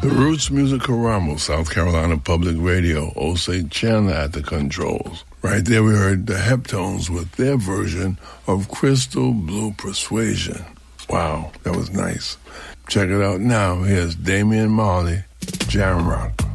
The Roots Musical Ramos, South Carolina Public Radio, Osei Chandler at the controls. Right there we heard the Heptones with their version of Crystal Blue Persuasion. Wow, that was nice. Check it out now. Here's Damian Marley, Jamrock.